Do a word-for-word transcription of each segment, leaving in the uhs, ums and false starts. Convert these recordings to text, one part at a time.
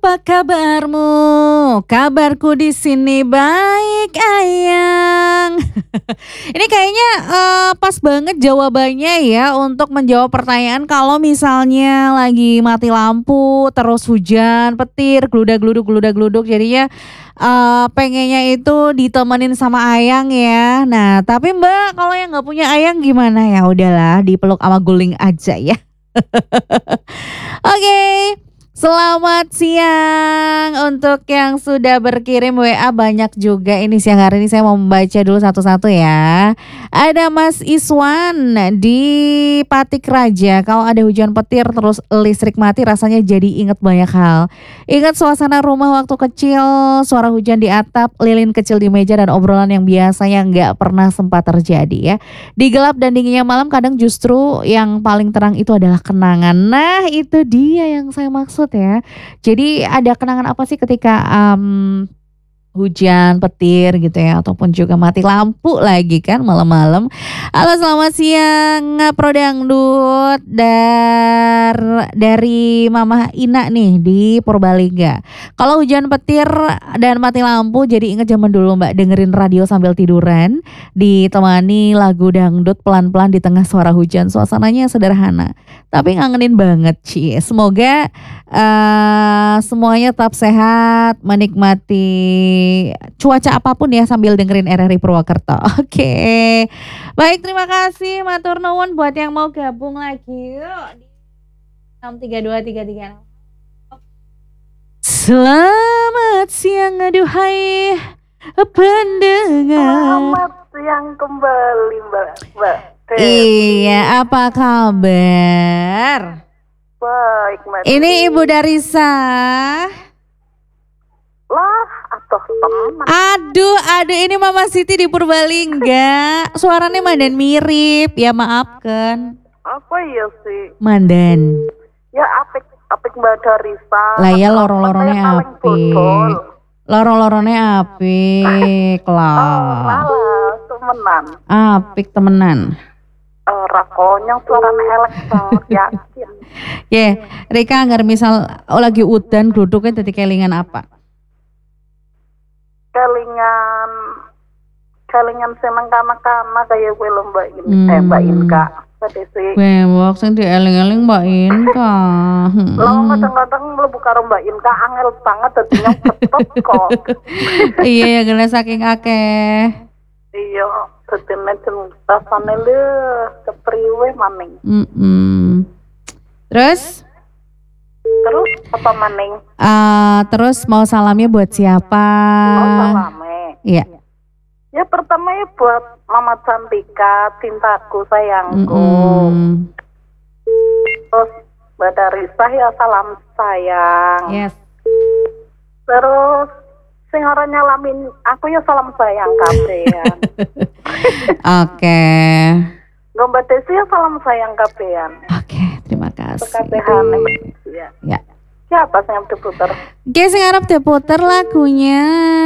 Apa kabarmu? Kabarku di sini baik, ayang. Ini kayaknya, eee, pas banget jawabannya ya untuk menjawab pertanyaan kalau misalnya lagi mati lampu, terus hujan, petir, gludak-gluduk gludak-gluduk jadinya, eee, pengennya itu ditemenin sama ayang ya. Nah, tapi Mbak kalau yang nggak punya ayang gimana? Ya udahlah dipeluk sama guling aja ya. Oke, selamat siang untuk yang sudah berkirim W A banyak juga ini siang hari ini saya mau membaca dulu satu-satu ya. Ada Mas Iswan di Patik Raja, kalau ada hujan petir terus listrik mati rasanya jadi inget banyak hal. Ingat suasana rumah waktu kecil, suara hujan di atap, lilin kecil di meja dan obrolan yang biasanya nggak pernah sempat terjadi ya. Di gelap dan dinginnya malam kadang justru yang paling terang itu adalah kenangan. Nah itu dia yang saya maksud ya. Jadi ada kenangan apa sih ketika um, hujan, petir gitu ya, ataupun juga mati lampu lagi kan malam-malam. Halo selamat siang Pro Dangdut dar, dari Mama Ina nih di Purbalingga. Kalau hujan petir dan mati lampu jadi inget zaman dulu Mbak dengerin radio sambil tiduran, ditemani lagu dangdut pelan-pelan di tengah suara hujan. Suasananya sederhana tapi ngangenin banget Ci. Semoga uh, semuanya tetap sehat, menikmati cuaca apapun ya sambil dengerin R R I Purwokerto. Oke. Baik, terima kasih matur nuwun buat yang mau gabung lagi. Yuk di enam tiga dua tiga tiga. Selamat siang aduhai pendengar. Selamat siang kembali Mbak. Mbak. Iya, apa kabar? Baik, Mbak. Ini Ibu Darisa. Lah, atau teman. Aduh, aduh ini Mama Siti di Purbalingga. Suaranya mandan mirip, ya maafkan. Apa ya sih? Mandan. Ya apik apik Mbak Darisa. Lah ya loro-lorone apik. Loro-lorone apik Oh, lah. malah temenan. Apik temenan. Ora konyong suaranya elek banget yakin. Ya, Rika anggar misal oh, lagi udan gluduknya dadi kelingan apa? Kelingan kelingan seneng kana-kana kayak gue lho Mbak ini. Hmm. Eh Mbak Inka. Tadi sih. Wewok sing dieling-eling Mbak Inka. Lo kadang-kadang mlebu karo Mbak Inka angel banget dadinya cepet kok. Iya ya kena saking akeh. Iya, dadinya rasane lho kepriwe maning. Mm-mm. Terus? Terus apa maning? Uh, terus mau salamnya buat siapa? Oh, salame. Iya. Ya pertama ya buat Mama Cantika, cintaku, sayangku. Mm-mm. Terus Mbak Darisa ya salam sayang. Yes. Terus sing ora nyalamin aku ya salam sayang kabehan. Oke. Nggo Mbak Desi ya salam sayang kabehan. Oke, terima kasih. Kabehan ya. Ya. Siapa sing diputer? Oke, sing arep diputer lagunya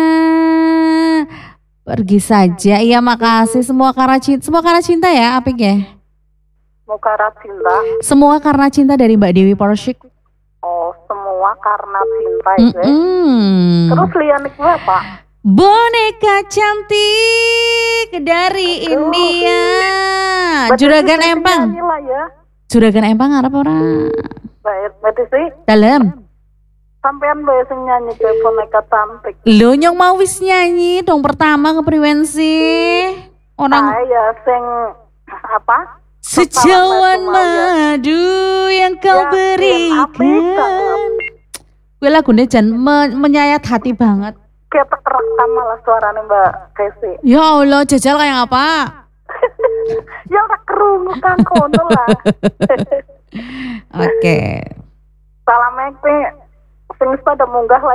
Pergi Saja. Iya, makasih semua karena cinta. Semua karena cinta ya, apik ya? Mukara Cinta. Semua karena cinta dari Mbak Dewi Persik. Oh, semua karena cinta ya. Mm-mm. Terus liane gue apa? Boneka cantik dari Aduh. India. Mbak Juragan Desi Empang. nyanyi lah ya. Juragan Empang arep ora? Mbak Mbak Desi, Dalem. sampean bae sing nyanyi ke boneka cantik. Lo nyong mau wis nyanyi dong pertama ke Priwensi. Orang Saya sing apa? sejauhan madu yang kau Ya, berikan. Gue lagunya jan me- menyayat hati banget. Kita kerekam malah suaranya Mbak Desi. Ya Allah, jajal kayak apa? Ya ora krungu kan kono lah. Oke. Salamnya sing pada munggah lah